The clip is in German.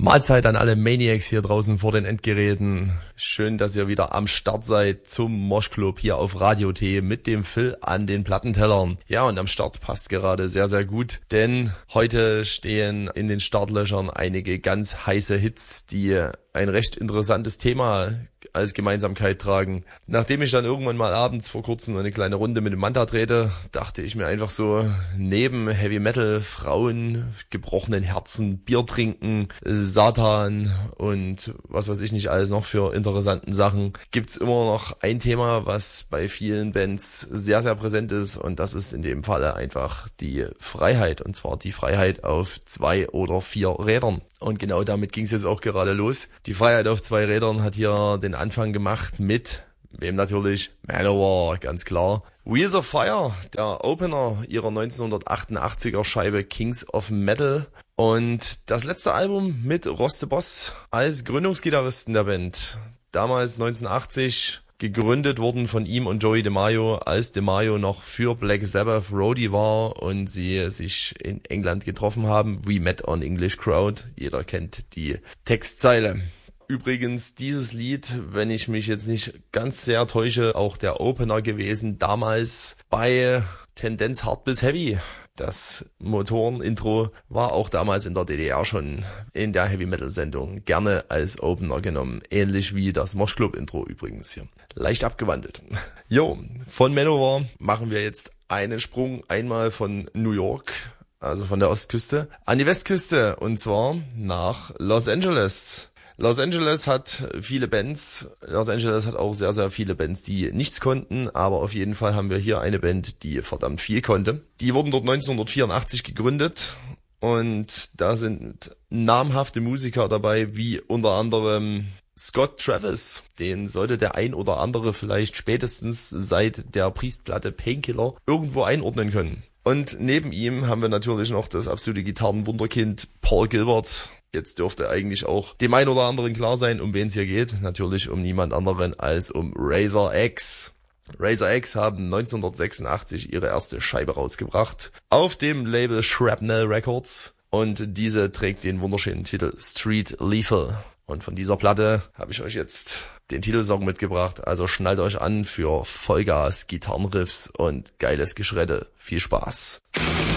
Mahlzeit an alle Maniacs hier draußen vor den Endgeräten. Schön, dass ihr wieder am Start seid zum Moshclub hier auf Radio T mit dem Phil an den Plattentellern. Ja, und am Start passt gerade sehr, sehr gut, denn heute stehen in den Startlöchern einige ganz heiße Hits, die ein recht interessantes Thema als Gemeinsamkeit tragen. Nachdem ich dann irgendwann mal abends vor kurzem eine kleine Runde mit dem Manta drehte, dachte ich mir einfach so, neben Heavy Metal, Frauen, gebrochenen Herzen, Bier trinken, Satan und was weiß ich nicht alles noch für interessanten Sachen, gibt's immer noch ein Thema, was bei vielen Bands sehr, sehr präsent ist, und das ist in dem Falle einfach die Freiheit, und zwar die Freiheit auf 2 oder 4 Rädern. Und genau damit ging's jetzt auch gerade los. Die Freiheit auf 2 Rädern hat hier den Anfang gemacht mit, wem natürlich? Manowar, ganz klar. Wheels of Fire, der Opener ihrer 1988er Scheibe Kings of Metal. Und das letzte Album mit Ross the Boss als Gründungsgitarristen der Band. Damals 1980 gegründet worden von ihm und Joey DeMaio, als DeMaio noch für Black Sabbath Roadie war und sie sich in England getroffen haben. We met on English Crowd. Jeder kennt die Textzeile. Übrigens, dieses Lied, wenn ich mich jetzt nicht ganz sehr täusche, auch der Opener gewesen, damals bei Tendenz Hard bis Heavy. Das Motorenintro war auch damals in der DDR schon in der Heavy-Metal-Sendung gerne als Opener genommen. Ähnlich wie das Moshclub-Intro übrigens hier. Leicht abgewandelt. Jo, von Manowar machen wir jetzt einen Sprung einmal von New York, also von der Ostküste, an die Westküste, und zwar nach Los Angeles. Los Angeles hat viele Bands. Los Angeles hat auch sehr, sehr viele Bands, die nichts konnten. Aber auf jeden Fall haben wir hier eine Band, die verdammt viel konnte. Die wurden dort 1984 gegründet. Und da sind namhafte Musiker dabei, wie unter anderem Scott Travis. Den sollte der ein oder andere vielleicht spätestens seit der Priest-Platte Painkiller irgendwo einordnen können. Und neben ihm haben wir natürlich noch das absolute Gitarrenwunderkind Paul Gilbert. Jetzt dürfte eigentlich auch dem einen oder anderen klar sein, um wen es hier geht. Natürlich um niemand anderen als um Razor X. Razor X haben 1986 ihre erste Scheibe rausgebracht auf dem Label Shrapnel Records. Und diese trägt den wunderschönen Titel Street Lethal. Und von dieser Platte habe ich euch jetzt den Titelsong mitgebracht. Also schnallt euch an für Vollgas, Gitarrenriffs und geiles Geschredde. Viel Spaß.